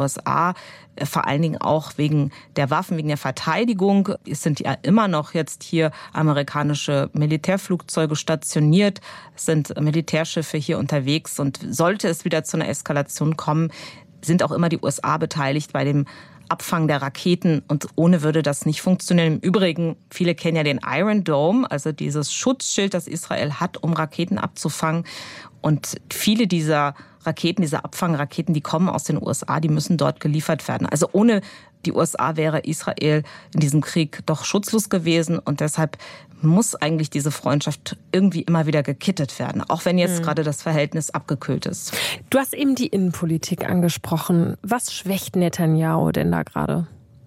USA, vor allen Dingen auch wegen der Waffen, wegen der Verteidigung. Es sind ja immer noch jetzt hier amerikanische Militärflugzeuge stationiert, es sind Militärschiffe hier unterwegs und sollte es wieder zu einer Eskalation kommen, sind auch immer die USA beteiligt bei dem Abfang der Raketen und ohne würde das nicht funktionieren. Im Übrigen, viele kennen ja den Iron Dome, also dieses Schutzschild, das Israel hat, um Raketen abzufangen. Und viele dieser Raketen, diese Abfangraketen, die kommen aus den USA, die müssen dort geliefert werden. Also ohne die USA wäre Israel in diesem Krieg doch schutzlos gewesen und deshalb muss eigentlich diese Freundschaft irgendwie immer wieder gekittet werden, auch wenn jetzt gerade das Verhältnis abgekühlt ist. Du hast eben die Innenpolitik angesprochen. Was schwächt Netanyahu denn da gerade?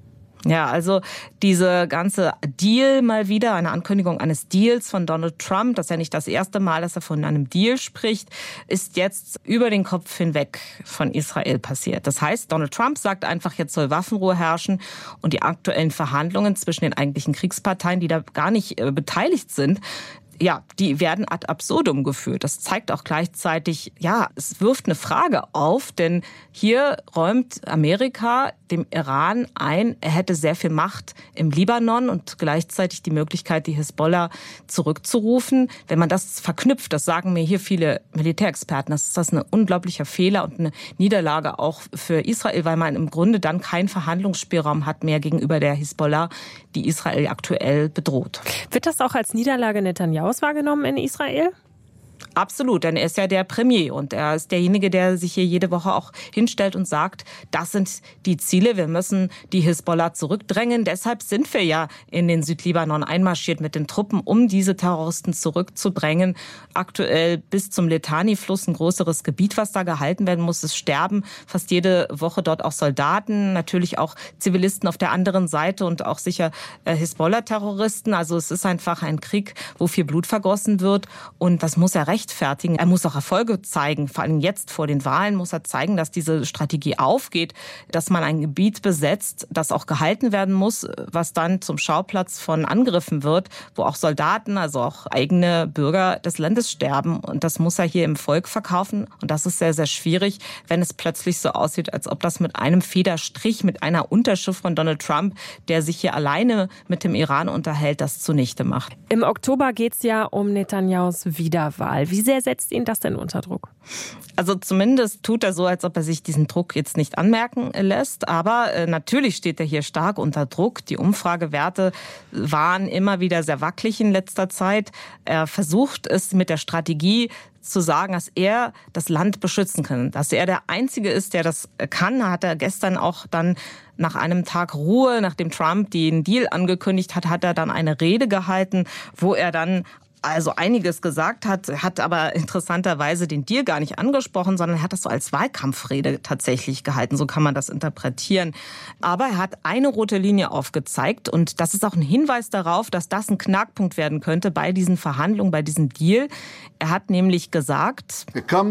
Ja, also diese ganze Deal mal wieder, eine Ankündigung eines Deals von Donald Trump, das ist ja nicht das erste Mal, dass er von einem Deal spricht, ist jetzt über den Kopf hinweg von Israel passiert. Das heißt, Donald Trump sagt einfach, jetzt soll Waffenruhe herrschen und die aktuellen Verhandlungen zwischen den eigentlichen Kriegsparteien, die da gar nicht beteiligt sind, ja, die werden ad absurdum geführt. Das zeigt auch gleichzeitig, ja, es wirft eine Frage auf, denn hier räumt Amerika dem Iran ein, er hätte sehr viel Macht im Libanon und gleichzeitig die Möglichkeit, die Hisbollah zurückzurufen. Wenn man das verknüpft, das sagen mir hier viele Militärexperten, das ist das ein unglaublicher Fehler und eine Niederlage auch für Israel, weil man im Grunde dann keinen Verhandlungsspielraum hat mehr gegenüber der Hisbollah, die Israel aktuell bedroht. Wird das auch als Niederlage Netanyahus wahrgenommen in Israel? Absolut, denn er ist ja der Premier und er ist derjenige, der sich hier jede Woche auch hinstellt und sagt, das sind die Ziele, wir müssen die Hisbollah zurückdrängen. Deshalb sind wir ja in den Südlibanon einmarschiert mit den Truppen, um diese Terroristen zurückzudrängen. Aktuell bis zum Litani-Fluss ein größeres Gebiet, was da gehalten werden muss. Es sterben fast jede Woche dort auch Soldaten, natürlich auch Zivilisten auf der anderen Seite und auch sicher Hisbollah-Terroristen. Also es ist einfach ein Krieg, wo viel Blut vergossen wird und das muss er rechtfertigen. Er muss auch Erfolge zeigen. Vor allem jetzt vor den Wahlen muss er zeigen, dass diese Strategie aufgeht, dass man ein Gebiet besetzt, das auch gehalten werden muss, was dann zum Schauplatz von Angriffen wird, wo auch Soldaten, also auch eigene Bürger des Landes sterben. Und das muss er hier im Volk verkaufen. Und das ist sehr, sehr schwierig, wenn es plötzlich so aussieht, als ob das mit einem Federstrich, mit einer Unterschrift von Donald Trump, der sich hier alleine mit dem Iran unterhält, das zunichte macht. Im Oktober geht es ja um Netanyahus Wiederwahl. Wie sehr setzt ihn das denn unter Druck? Also zumindest tut er so, als ob er sich diesen Druck jetzt nicht anmerken lässt. Aber natürlich steht er hier stark unter Druck. Die Umfragewerte waren immer wieder sehr wackelig in letzter Zeit. Er versucht es mit der Strategie zu sagen, dass er das Land beschützen kann. Dass er der Einzige ist, der das kann, hat er gestern auch dann nach einem Tag Ruhe, nachdem Trump den Deal angekündigt hat, hat er dann eine Rede gehalten, wo er dann also einiges gesagt hat aber interessanterweise den Deal gar nicht angesprochen, sondern hat das so als Wahlkampfrede tatsächlich gehalten. So kann man das interpretieren. Aber er hat eine rote Linie aufgezeigt und das ist auch ein Hinweis darauf, dass das ein Knackpunkt werden könnte bei diesen Verhandlungen, bei diesem Deal. Er hat nämlich gesagt,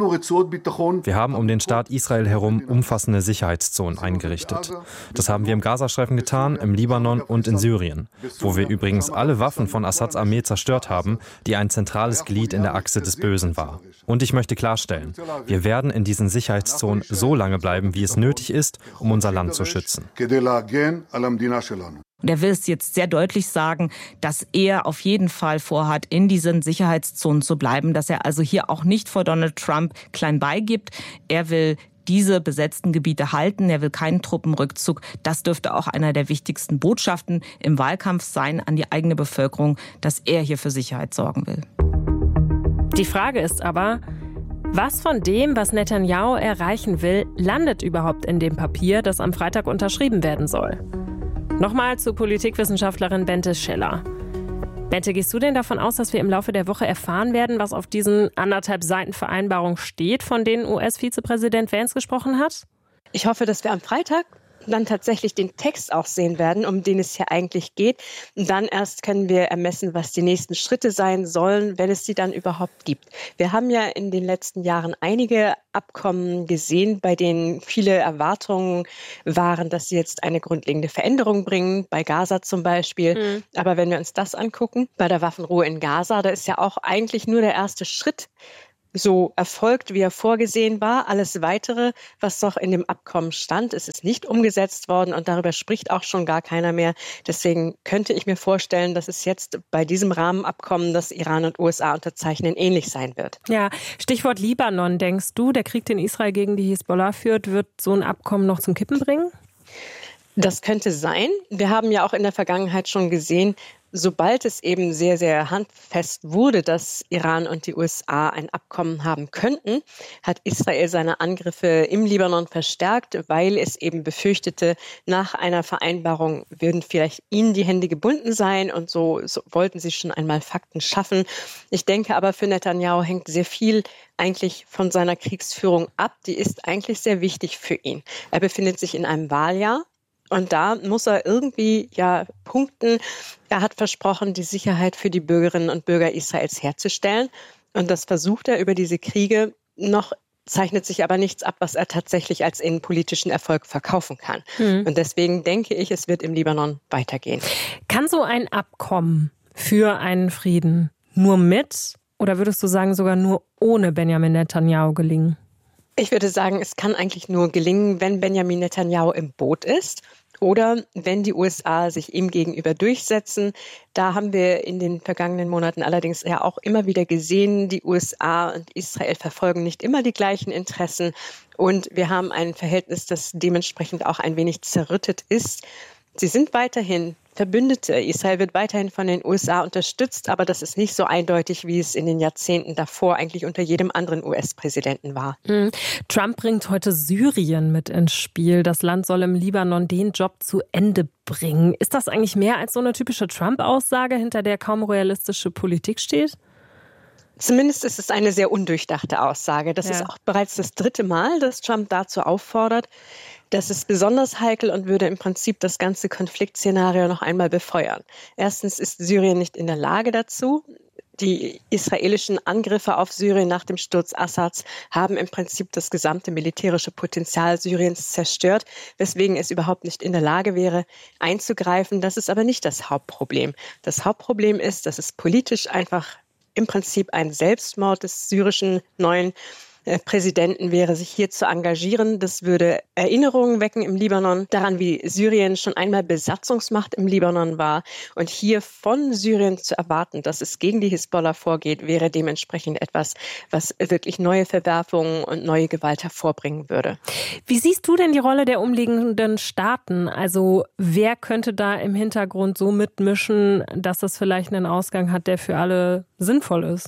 wir haben um den Staat Israel herum umfassende Sicherheitszonen eingerichtet. Das haben wir im Gazastreifen getan, im Libanon und in Syrien, wo wir übrigens alle Waffen von Assads Armee zerstört haben, die ein zentrales Glied in der Achse des Bösen war. Und ich möchte klarstellen, wir werden in diesen Sicherheitszonen so lange bleiben, wie es nötig ist, um unser Land zu schützen. Und er will es jetzt sehr deutlich sagen, dass er auf jeden Fall vorhat, in diesen Sicherheitszonen zu bleiben, dass er also hier auch nicht vor Donald Trump klein beigibt. Er will diese besetzten Gebiete halten. Er will keinen Truppenrückzug. Das dürfte auch einer der wichtigsten Botschaften im Wahlkampf sein an die eigene Bevölkerung, dass er hier für Sicherheit sorgen will. Die Frage ist aber, was von dem, was Netanyahu erreichen will, landet überhaupt in dem Papier, das am Freitag unterschrieben werden soll? Nochmal zu Politikwissenschaftlerin Bente Schiller. Bente, gehst du denn davon aus, dass wir im Laufe der Woche erfahren werden, was auf diesen 1,5 Seiten Vereinbarung steht, von denen US-Vizepräsident Vance gesprochen hat? Ich hoffe, dass wir am Freitag dann tatsächlich den Text auch sehen werden, um den es hier eigentlich geht. Und dann erst können wir ermessen, was die nächsten Schritte sein sollen, wenn es sie dann überhaupt gibt. Wir haben ja in den letzten Jahren einige Abkommen gesehen, bei denen viele Erwartungen waren, dass sie jetzt eine grundlegende Veränderung bringen, bei Gaza zum Beispiel. Aber wenn wir uns das angucken, bei der Waffenruhe in Gaza, da ist ja auch eigentlich nur der erste Schritt so erfolgt, wie er vorgesehen war. Alles Weitere, was doch in dem Abkommen stand, ist nicht umgesetzt worden und darüber spricht auch schon gar keiner mehr. Deswegen könnte ich mir vorstellen, dass es jetzt bei diesem Rahmenabkommen, das Iran und USA unterzeichnen, ähnlich sein wird. Ja, Stichwort Libanon. Denkst du, der Krieg, den Israel gegen die Hisbollah führt, wird so ein Abkommen noch zum Kippen bringen? Das könnte sein. Wir haben ja auch in der Vergangenheit schon gesehen, sobald es eben sehr, sehr handfest wurde, dass Iran und die USA ein Abkommen haben könnten, hat Israel seine Angriffe im Libanon verstärkt, weil es eben befürchtete, nach einer Vereinbarung würden vielleicht ihnen die Hände gebunden sein und so wollten sie schon einmal Fakten schaffen. Ich denke aber, für Netanyahu hängt sehr viel eigentlich von seiner Kriegsführung ab. Die ist eigentlich sehr wichtig für ihn. Er befindet sich in einem Wahljahr. Und da muss er irgendwie punkten. Er hat versprochen, die Sicherheit für die Bürgerinnen und Bürger Israels herzustellen. Und das versucht er über diese Kriege. Noch zeichnet sich aber nichts ab, was er tatsächlich als innenpolitischen Erfolg verkaufen kann. Und deswegen denke ich, es wird im Libanon weitergehen. Kann so ein Abkommen für einen Frieden nur mit oder würdest du sagen sogar nur ohne Benjamin Netanyahu gelingen? Ich würde sagen, es kann eigentlich nur gelingen, wenn Benjamin Netanyahu im Boot ist oder wenn die USA sich ihm gegenüber durchsetzen. Da haben wir in den vergangenen Monaten allerdings ja auch immer wieder gesehen, die USA und Israel verfolgen nicht immer die gleichen Interessen und wir haben ein Verhältnis, das dementsprechend auch ein wenig zerrüttet ist. Sie sind weiterhin Verbündete. Israel wird weiterhin von den USA unterstützt, aber das ist nicht so eindeutig, wie es in den Jahrzehnten davor eigentlich unter jedem anderen US-Präsidenten war. Trump bringt heute Syrien mit ins Spiel. Das Land soll im Libanon den Job zu Ende bringen. Ist das eigentlich mehr als so eine typische Trump-Aussage, hinter der kaum realistische Politik steht? Zumindest ist es eine sehr undurchdachte Aussage. Das ist auch bereits das 3. Mal, dass Trump dazu auffordert. Das ist besonders heikel und würde im Prinzip das ganze Konfliktszenario noch einmal befeuern. Erstens ist Syrien nicht in der Lage dazu. Die israelischen Angriffe auf Syrien nach dem Sturz Assads haben im Prinzip das gesamte militärische Potenzial Syriens zerstört, weswegen es überhaupt nicht in der Lage wäre, einzugreifen. Das ist aber nicht das Hauptproblem. Das Hauptproblem ist, dass es politisch einfach im Prinzip ein Selbstmord des syrischen neuen Präsidenten wäre, sich hier zu engagieren. Das würde Erinnerungen wecken im Libanon daran, wie Syrien schon einmal Besatzungsmacht im Libanon war. Und hier von Syrien zu erwarten, dass es gegen die Hisbollah vorgeht, wäre dementsprechend etwas, was wirklich neue Verwerfungen und neue Gewalt hervorbringen würde. Wie siehst du denn die Rolle der umliegenden Staaten? Also wer könnte da im Hintergrund so mitmischen, dass es vielleicht einen Ausgang hat, der für alle sinnvoll ist?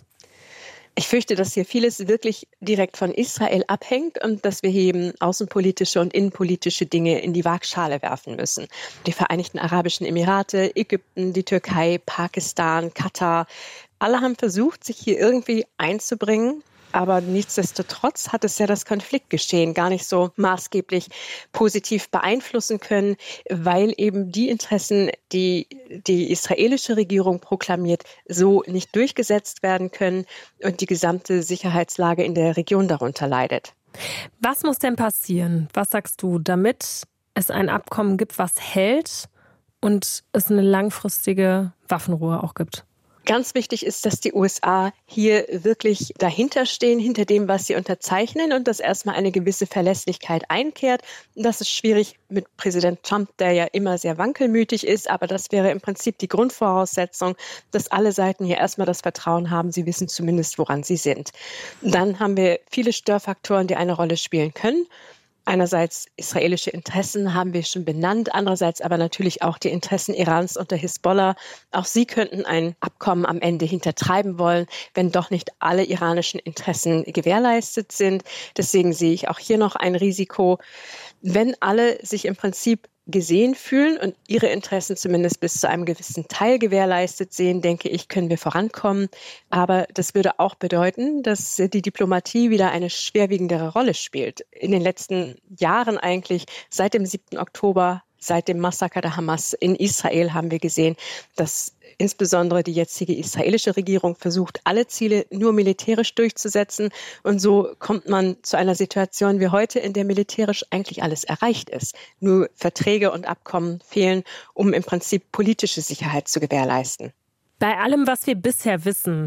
Ich fürchte, dass hier vieles wirklich direkt von Israel abhängt und dass wir hier eben außenpolitische und innenpolitische Dinge in die Waagschale werfen müssen. Die Vereinigten Arabischen Emirate, Ägypten, die Türkei, Pakistan, Katar, alle haben versucht, sich hier irgendwie einzubringen. Aber nichtsdestotrotz hat es ja das Konfliktgeschehen gar nicht so maßgeblich positiv beeinflussen können, weil eben die Interessen, die die israelische Regierung proklamiert, so nicht durchgesetzt werden können und die gesamte Sicherheitslage in der Region darunter leidet. Was muss denn passieren, was sagst du, damit es ein Abkommen gibt, was hält und es eine langfristige Waffenruhe auch gibt? Ganz wichtig ist, dass die USA hier wirklich dahinter stehen, hinter dem, was sie unterzeichnen und dass erstmal eine gewisse Verlässlichkeit einkehrt. Das ist schwierig mit Präsident Trump, der ja immer sehr wankelmütig ist, aber das wäre im Prinzip die Grundvoraussetzung, dass alle Seiten hier erstmal das Vertrauen haben, sie wissen zumindest, woran sie sind. Dann haben wir viele Störfaktoren, die eine Rolle spielen können. Einerseits israelische Interessen haben wir schon benannt, andererseits aber natürlich auch die Interessen Irans und der Hisbollah. Auch sie könnten ein Abkommen am Ende hintertreiben wollen, wenn doch nicht alle iranischen Interessen gewährleistet sind. Deswegen sehe ich auch hier noch ein Risiko, wenn alle sich im Prinzip gesehen fühlen und ihre Interessen zumindest bis zu einem gewissen Teil gewährleistet sehen, denke ich, können wir vorankommen. Aber das würde auch bedeuten, dass die Diplomatie wieder eine schwerwiegendere Rolle spielt. In den letzten Jahren eigentlich, seit dem 7. Oktober, seit dem Massaker der Hamas in Israel haben wir gesehen, dass insbesondere die jetzige israelische Regierung versucht, alle Ziele nur militärisch durchzusetzen. Und so kommt man zu einer Situation wie heute, in der militärisch eigentlich alles erreicht ist. Nur Verträge und Abkommen fehlen, um im Prinzip politische Sicherheit zu gewährleisten. Bei allem, was wir bisher wissen,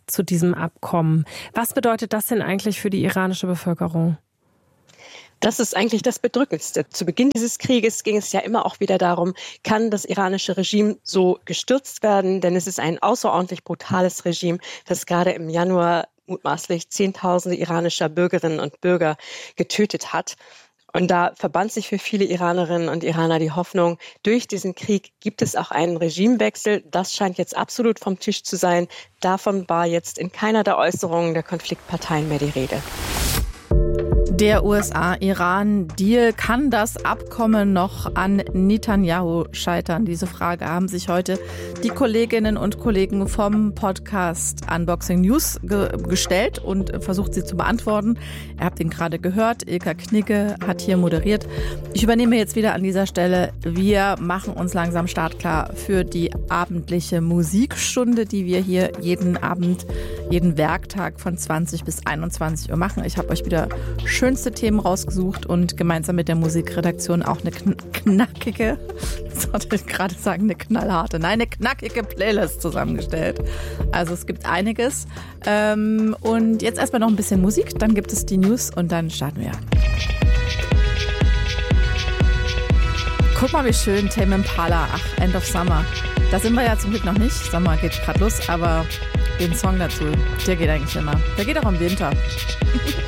zu diesem Abkommen. Was bedeutet das denn eigentlich für die iranische Bevölkerung? Das ist eigentlich das Bedrückendste. Zu Beginn dieses Krieges ging es ja immer auch wieder darum, kann das iranische Regime so gestürzt werden? Denn es ist ein außerordentlich brutales Regime, das gerade im Januar mutmaßlich Zehntausende iranischer Bürgerinnen und Bürger getötet hat. Und da verband sich für viele Iranerinnen und Iraner die Hoffnung, durch diesen Krieg gibt es auch einen Regimewechsel. Das scheint jetzt absolut vom Tisch zu sein. Davon war jetzt in keiner der Äußerungen der Konfliktparteien mehr die Rede. Der USA-Iran-Deal, kann das Abkommen noch an Netanyahu scheitern? Diese Frage haben sich heute die Kolleginnen und Kollegen vom Podcast Unboxing News gestellt und versucht, sie zu beantworten. Ihr habt ihn gerade gehört, Ilka Knigge hat hier moderiert. Ich übernehme jetzt wieder an dieser Stelle. Wir machen uns langsam startklar für die abendliche Musikstunde, die wir hier jeden Abend, jeden Werktag von 20 bis 21 Uhr machen. Ich habe euch wieder schönste Themen rausgesucht und gemeinsam mit der Musikredaktion auch eine knackige, sollte ich gerade sagen, eine knallharte, nein, eine knackige Playlist zusammengestellt. Also es gibt einiges. Und jetzt erstmal noch ein bisschen Musik, dann gibt es die News und dann starten wir. Guck mal, wie schön, Tame Impala, ach, End of Summer. Da sind wir ja zum Glück noch nicht. Sommer geht gerade los, aber den Song dazu, der geht eigentlich immer. Der geht auch im Winter.